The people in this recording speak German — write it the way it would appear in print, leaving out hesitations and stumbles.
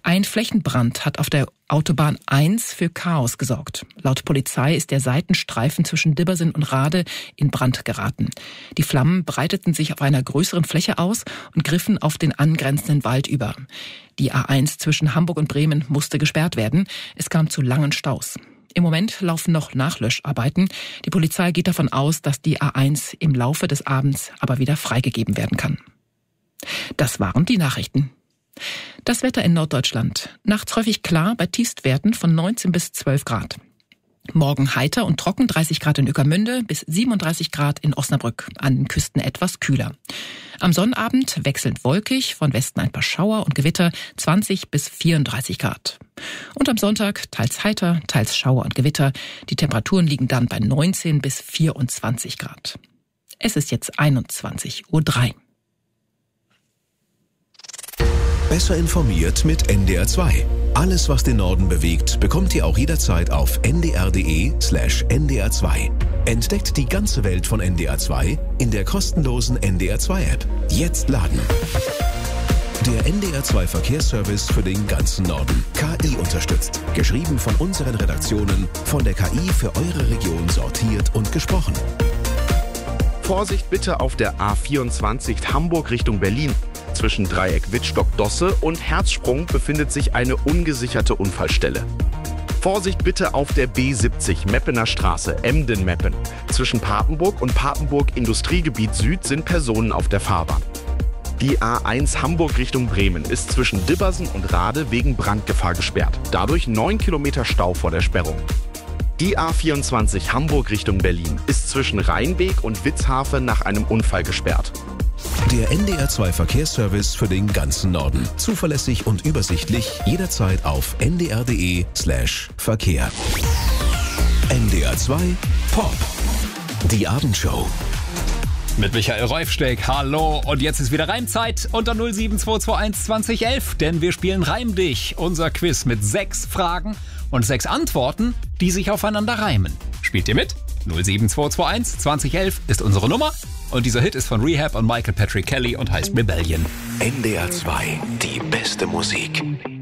Ein Flächenbrand hat auf der Autobahn 1 für Chaos gesorgt. Laut Polizei ist der Seitenstreifen zwischen Dibbersen und Rade in Brand geraten. Die Flammen breiteten sich auf einer größeren Fläche aus und griffen auf den angrenzenden Wald über. Die A1 zwischen Hamburg und Bremen musste gesperrt werden. Es kam zu langen Staus. Im Moment laufen noch Nachlöscharbeiten. Die Polizei geht davon aus, dass die A1 im Laufe des Abends aber wieder freigegeben werden kann. Das waren die Nachrichten. Das Wetter in Norddeutschland. Nachts häufig klar bei Tiefstwerten von 19 bis 12 Grad. Morgen heiter und trocken, 30 Grad in Ueckermünde bis 37 Grad in Osnabrück. An den Küsten etwas kühler. Am Sonnabend wechselnd wolkig, von Westen ein paar Schauer und Gewitter, 20 bis 34 Grad. Und am Sonntag teils heiter, teils Schauer und Gewitter. Die Temperaturen liegen dann bei 19 bis 24 Grad. Es ist jetzt 21:03 Uhr. Besser informiert mit NDR 2. Alles, was den Norden bewegt, bekommt ihr auch jederzeit auf ndr.de/ndr2. Entdeckt die ganze Welt von NDR 2 in der kostenlosen NDR 2 App. Jetzt laden. Der NDR 2 Verkehrsservice für den ganzen Norden. KI unterstützt. Geschrieben von unseren Redaktionen, von der KI für eure Region sortiert und gesprochen. Vorsicht bitte auf der A24 Hamburg Richtung Berlin. Zwischen Dreieck Wittstock-Dosse und Herzsprung befindet sich eine ungesicherte Unfallstelle. Vorsicht bitte auf der B70 Meppener Straße, Emden-Meppen. Zwischen Papenburg und Papenburg Industriegebiet Süd sind Personen auf der Fahrbahn. Die A1 Hamburg Richtung Bremen ist zwischen Dibbersen und Rade wegen Brandgefahr gesperrt. Dadurch 9 Kilometer Stau vor der Sperrung. Die A24 Hamburg Richtung Berlin ist zwischen Rheinbeek und Witzhafe nach einem Unfall gesperrt. Der NDR 2 Verkehrsservice für den ganzen Norden. Zuverlässig und übersichtlich, jederzeit auf ndr.de/Verkehr. NDR 2 Pop. Die Abendshow. Mit Michael Reufsteck, hallo, und jetzt ist wieder Reimzeit unter 07221 2011, denn wir spielen Reim dich, unser Quiz mit 6 Fragen und 6 Antworten, die sich aufeinander reimen. Spielt ihr mit? 07221 2011 ist unsere Nummer und dieser Hit ist von Rehab und Michael Patrick Kelly und heißt Rebellion. NDR 2, die beste Musik.